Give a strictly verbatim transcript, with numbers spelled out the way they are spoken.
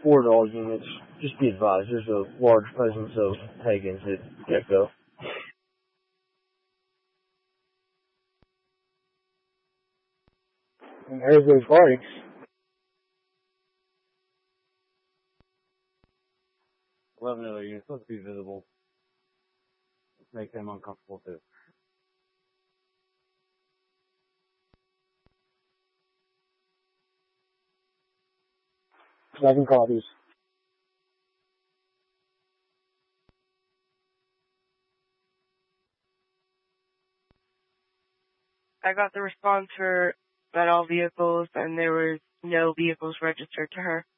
four dog units. Just be advised, there's a large presence of pagans at Gecko. And there's those bikes. eleven other units, supposed to be visible. Make them uncomfortable too. Seven copies. I got the response for that all vehicles, and there was no vehicles registered to her.